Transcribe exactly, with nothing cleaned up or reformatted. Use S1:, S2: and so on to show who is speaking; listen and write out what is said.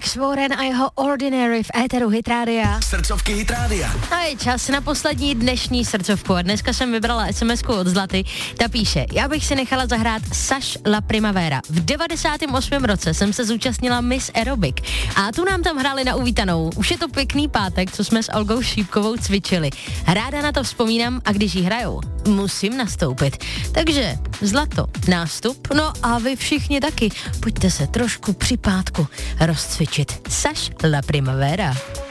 S1: Alex Warren a jeho Ordinary v éteru Hit Rádia.
S2: Srdcovky Hit Rádia.
S1: A je čas na poslední dnešní srdcovku. A dneska jsem vybrala es em esku od Zlaty. Ta píše, já bych si nechala zahrát Saš La Primavera. V devadesátém osmém roce jsem se zúčastnila Miss Aerobic. A tu nám tam hráli na uvítanou. Už je to pěkný pátek, co jsme s Olgou Šípkovou cvičili. Ráda na to vzpomínám a když jí hrajou, musím nastoupit. Takže Zlato, nástup, no a vy všichni taky. Pojďte se trošku při pátku rozcvičit. Saš La Primavera.